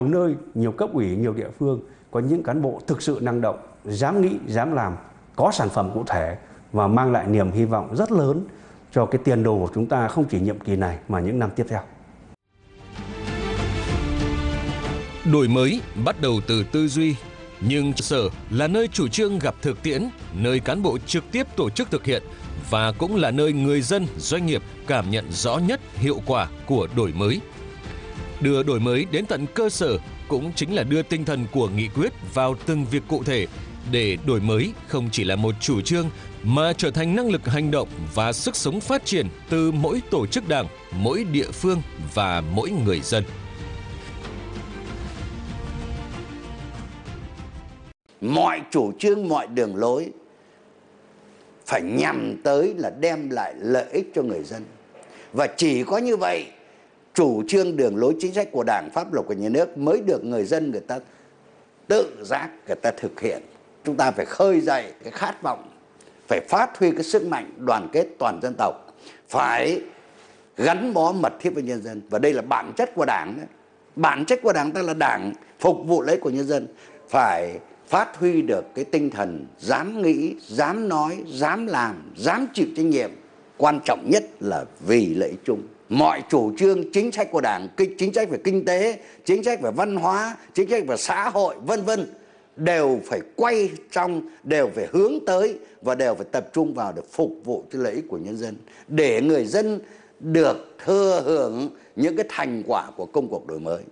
Nơi nhiều cấp ủy, nhiều địa phương có những cán bộ thực sự năng động, dám nghĩ, dám làm, có sản phẩm cụ thể và mang lại niềm hy vọng rất lớn cho cái tiền đồ của chúng ta không chỉ nhiệm kỳ này mà những năm tiếp theo. Đổi mới bắt đầu từ tư duy, nhưng sở là nơi chủ trương gặp thực tiễn, nơi cán bộ trực tiếp tổ chức thực hiện và cũng là nơi người dân, doanh nghiệp cảm nhận rõ nhất hiệu quả của đổi mới. Đưa đổi mới đến tận cơ sở cũng chính là đưa tinh thần của nghị quyết vào từng việc cụ thể, để đổi mới không chỉ là một chủ trương mà trở thành năng lực hành động và sức sống phát triển từ mỗi tổ chức đảng, mỗi địa phương và mỗi người dân. Mọi chủ trương, mọi đường lối phải nhằm tới là đem lại lợi ích cho người dân. Và chỉ có như vậy, chủ trương, đường lối, chính sách của Đảng, pháp luật của nhà nước mới được người dân người ta tự giác, người ta thực hiện. Chúng ta phải khơi dậy cái khát vọng, phải phát huy cái sức mạnh đoàn kết toàn dân tộc, phải gắn bó mật thiết với nhân dân. Và đây là bản chất của Đảng đấy. Bản chất của Đảng ta là Đảng phục vụ lợi ích của nhân dân. Phải phát huy được cái tinh thần dám nghĩ, dám nói, dám làm, dám chịu trách nhiệm. Quan trọng nhất là vì lợi ích chung. Mọi chủ trương, chính sách của Đảng, chính sách về kinh tế, chính sách về văn hóa, chính sách về xã hội, vân vân, đều phải quay trong, đều phải hướng tới và đều phải tập trung vào để phục vụ cho lợi ích của nhân dân, để người dân được thừa hưởng những cái thành quả của công cuộc đổi mới.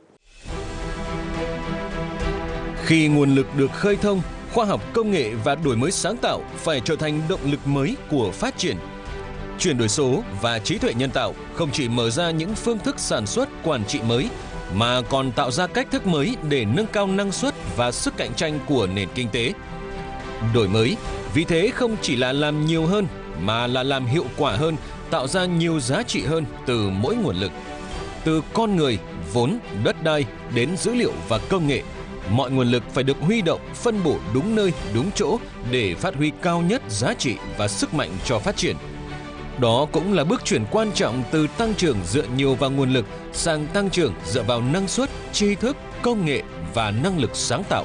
Khi nguồn lực được khơi thông, khoa học công nghệ và đổi mới sáng tạo phải trở thành động lực mới của phát triển. Chuyển đổi số và trí tuệ nhân tạo không chỉ mở ra những phương thức sản xuất, quản trị mới, mà còn tạo ra cách thức mới để nâng cao năng suất và sức cạnh tranh của nền kinh tế. Đổi mới, vì thế không chỉ là làm nhiều hơn, mà là làm hiệu quả hơn, tạo ra nhiều giá trị hơn từ mỗi nguồn lực. Từ con người, vốn, đất đai đến dữ liệu và công nghệ, mọi nguồn lực phải được huy động, phân bổ đúng nơi, đúng chỗ để phát huy cao nhất giá trị và sức mạnh cho phát triển. Đó cũng là bước chuyển quan trọng từ tăng trưởng dựa nhiều vào nguồn lực sang tăng trưởng dựa vào năng suất, tri thức, công nghệ và năng lực sáng tạo.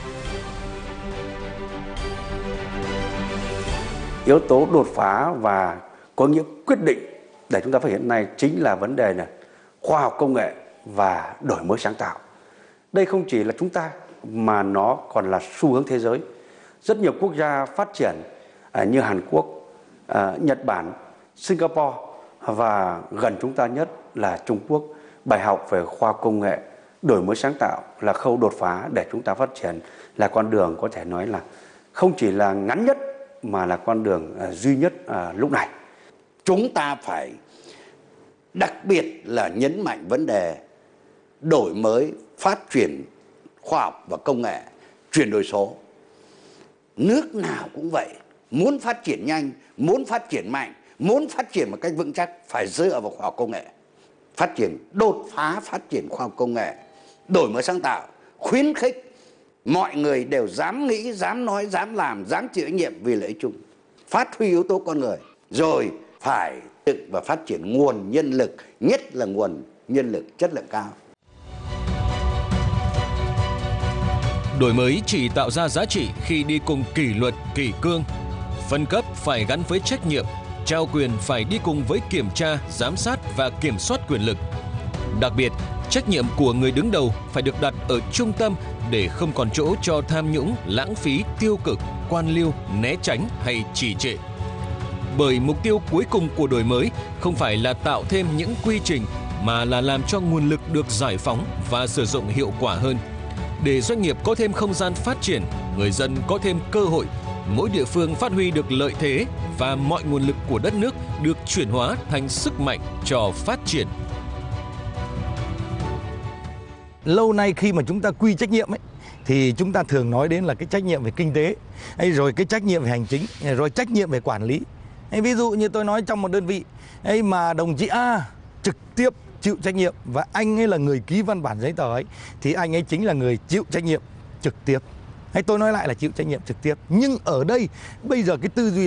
Yếu tố đột phá và có nghĩa quyết định để chúng ta phát hiện hiện nay chính là vấn đề này, khoa học công nghệ và đổi mới sáng tạo. Đây không chỉ là chúng ta mà nó còn là xu hướng thế giới. Rất nhiều quốc gia phát triển như Hàn Quốc, Nhật Bản, Singapore và gần chúng ta nhất là Trung Quốc. Bài học về khoa học công nghệ, đổi mới sáng tạo là khâu đột phá để chúng ta phát triển, là con đường có thể nói là không chỉ là ngắn nhất mà là con đường duy nhất lúc này. Chúng ta phải đặc biệt là nhấn mạnh vấn đề đổi mới, phát triển khoa học và công nghệ, chuyển đổi số. Nước nào cũng vậy, muốn phát triển nhanh, muốn phát triển mạnh, muốn phát triển một cách vững chắc phải dựa vào khoa học công nghệ. Phát triển đột phá, phát triển khoa học công nghệ, đổi mới sáng tạo, khuyến khích mọi người đều dám nghĩ, dám nói, dám làm, dám chịu trách nhiệm vì lợi ích chung. Phát huy yếu tố con người, rồi phải tự và phát triển nguồn nhân lực, nhất là nguồn nhân lực chất lượng cao. Đổi mới chỉ tạo ra giá trị khi đi cùng kỷ luật, kỷ cương. Phân cấp phải gắn với trách nhiệm, trao quyền phải đi cùng với kiểm tra, giám sát và kiểm soát quyền lực. Đặc biệt, trách nhiệm của người đứng đầu phải được đặt ở trung tâm để không còn chỗ cho tham nhũng, lãng phí, tiêu cực, quan liêu, né tránh hay trì trệ. Bởi mục tiêu cuối cùng của đổi mới không phải là tạo thêm những quy trình mà là làm cho nguồn lực được giải phóng và sử dụng hiệu quả hơn. Để doanh nghiệp có thêm không gian phát triển, người dân có thêm cơ hội, mỗi địa phương phát huy được lợi thế và mọi nguồn lực của đất nước được chuyển hóa thành sức mạnh cho phát triển. Lâu nay khi mà chúng ta quy trách nhiệm ấy, thì chúng ta thường nói đến là cái trách nhiệm về kinh tế, rồi cái trách nhiệm về hành chính, rồi trách nhiệm về quản lý. Ví dụ như tôi nói trong một đơn vị mà đồng chí A trực tiếp chịu trách nhiệm và anh ấy là người ký văn bản giấy tờ ấy, thì anh ấy chính là người chịu trách nhiệm trực tiếp. Hay tôi nói lại là chịu trách nhiệm trực tiếp. Nhưng ở đây bây giờ cái tư duy